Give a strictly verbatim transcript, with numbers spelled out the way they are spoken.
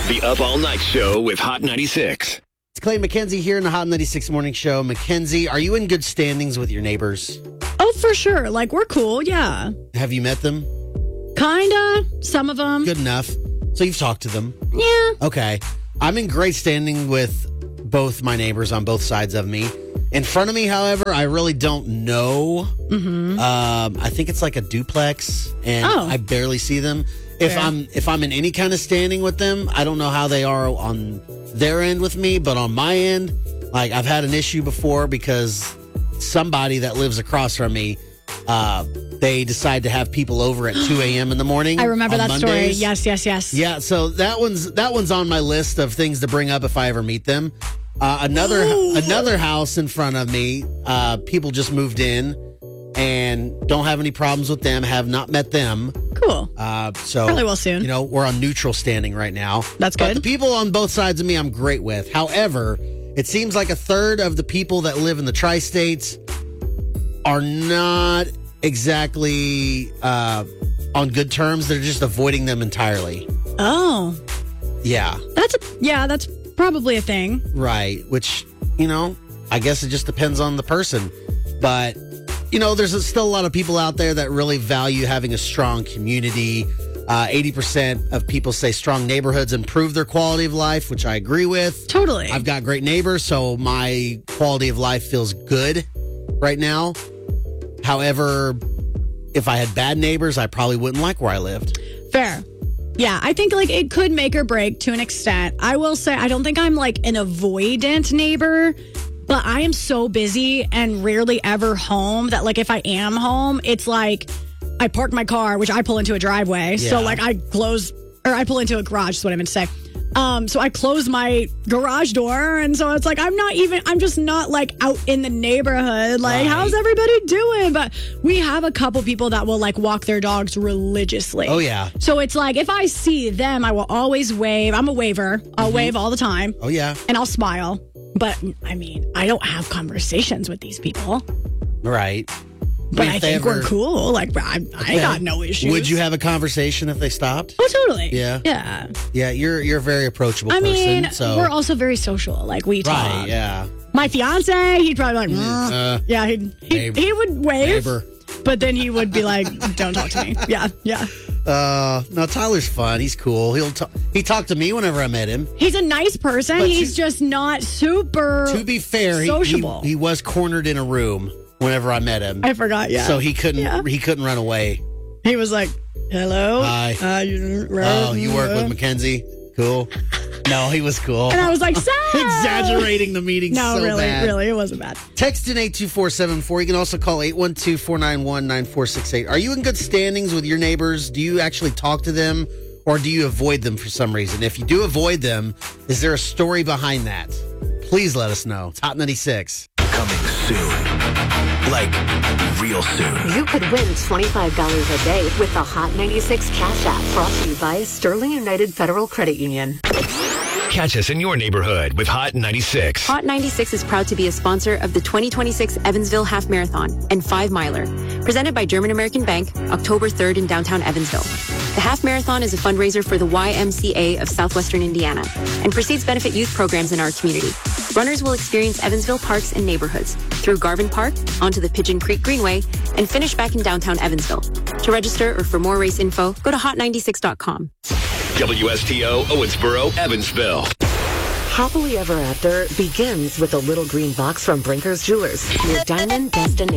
The Up All Night Show with Hot ninety-six. It's Clay McKenzie here in the Hot ninety-six Morning Show. Mackenzie, are you in good standings with your neighbors? Oh, for sure. Like, we're cool, yeah. Have you met them? Kinda. Some of them. Good enough. So you've talked to them? Yeah. Okay. I'm in great standing with both my neighbors on both sides of me. In front of me, however, I really don't know. Mm-hmm. Um, I think it's like a duplex, and Oh. I barely see them. If Fair. I'm if I'm in any kind of standing with them, I don't know how they are on their end with me, but on my end, like I've had an issue before because somebody that lives across from me, uh, they decide to have people over at two a.m. in the morning. I remember on that story. Mondays. Yes, yes, yes. Yeah, so that one's that one's on my list of things to bring up if I ever meet them. Uh, another Ooh. another house in front of me, uh, people just moved in and don't have any problems with them. Have not met them. Cool. Uh, so Probably will soon. You know, we're on neutral standing right now. That's But good. the people on both sides of me, I'm great with. However, it seems like a third of the people that live in the tri-states are not exactly uh, on good terms. They're just avoiding them entirely. Oh. Yeah, That's a, yeah, that's probably a thing. right. Which, you know, I guess it just depends on the person. But, you know, there's still a lot of people out there that really value having a strong community. Uh, eighty percent of people say strong neighborhoods improve their quality of life, which I agree with. Totally. I've got great neighbors, so my quality of life feels good right now. However, if I had bad neighbors, I probably wouldn't like where I lived. Fair. Yeah, I think like it could make or break to an extent. I will say I don't think I'm like an avoidant neighbor, but I am so busy and rarely ever home that like if I am home, it's like I park my car, which I pull into a driveway. Yeah. So like I close or I pull into a garage is what I meant to say. Um, so I close my garage door, and so it's like I'm not even. I'm just not like out in the neighborhood. Like, Right. how's everybody doing? But we have a couple people that will like walk their dogs religiously. Oh, yeah. So it's like if I see them, I will always wave. I'm a waver. I'll Mm-hmm. wave all the time, Oh, yeah. and I'll smile. But I mean, I don't have conversations with these people. Right. But If I they think ever- we're cool. Like I, I got no issues. Would you have a conversation if they stopped? Oh, totally. Yeah. Yeah. Yeah, you're you're a very approachable I person. mean, so we're also very social. Like we talk. right, yeah. My fiance, he'd probably be like, "Mm." Uh, yeah, he'd, he neighbor. he would wave, neighbor. but then he would be like, "Don't talk to me." Yeah, yeah. Uh, no, Tyler's fun. He's cool. He'll talk. He talked to me whenever I met him. He's a nice person. But He's to- just not super. To be fair, he, he sociable. he was cornered in a room whenever I met him. I forgot. Yeah. So he couldn't Yeah. he couldn't run away. He was like, "Hello, Hi. Uh, you, Oh, you work with Mackenzie? Cool. No, he was cool. And I was like, "Sam!" Exaggerating the meeting No, so really, bad. really, it wasn't bad. Text in eight two four seven four. You can also call eight one two, four nine one, nine four six eight. Are you in good standings with your neighbors? Do you actually talk to them, or do you avoid them for some reason? If you do avoid them, is there a story behind that? Please let us know. It's Hot ninety-six. Coming soon. Like, real soon. You could win twenty-five dollars a day with the Hot ninety-six Cash App, brought to you by Sterling United Federal Credit Union. Catch us in your neighborhood with Hot ninety-six. Hot ninety-six is proud to be a sponsor of the twenty twenty-six Evansville Half Marathon and Five Miler, presented by German American Bank, October third in downtown Evansville. The Half Marathon is a fundraiser for the Y M C A of Southwestern Indiana and proceeds benefit youth programs in our community. Runners will experience Evansville parks and neighborhoods through Garvin Park, onto the Pigeon Creek Greenway, and finish back in downtown Evansville. To register or for more race info, go to hot ninety-six dot com. W S T O Owensboro, Evansville. Happily Ever After begins with a little green box from Brinker's Jewelers, your diamond destination.